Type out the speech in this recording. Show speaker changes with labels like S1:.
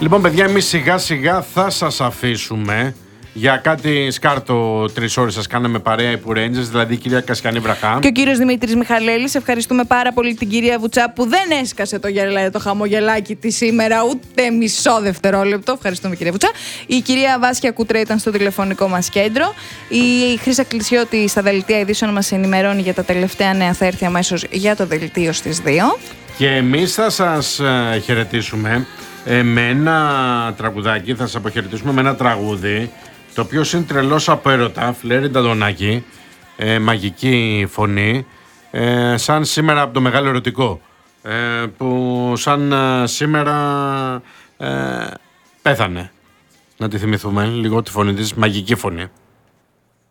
S1: Λοιπόν, παιδιά, εμείς σιγά σιγά θα σας αφήσουμε. Για κάτι σκάρτο 3 ώρες σας κάναμε παρέα οι Pooh Rangers, δηλαδή η κυρία Κασιανή Βραχά.
S2: Και ο κύριος Δημήτρης Μιχαλέλης. Ευχαριστούμε πάρα πολύ την κυρία Βουτσά που δεν έσκασε το χαμογελάκι της σήμερα ούτε μισό δευτερόλεπτο. Ευχαριστούμε, κυρία Βουτσά. Η κυρία Βάσια Κούτρα ήταν στο τηλεφωνικό μας κέντρο. Η Χρύσα Κλεισιώτη στα δελτία ειδήσεων μας ενημερώνει για τα τελευταία νέα. Θα έρθει αμέσως για το δελτίο στις 2.
S1: Και εμείς θα σας χαιρετήσουμε με ένα τραγουδάκι, θα σας αποχαιρετήσουμε με ένα τραγούδι, το οποίο είναι τρελός από έρωτα, Φλέρι Νταντονάκη, μαγική φωνή, σαν σήμερα από το Μεγάλο Ερωτικό, που σαν σήμερα πέθανε. Να τη θυμηθούμε λίγο τη φωνή της, μαγική φωνή.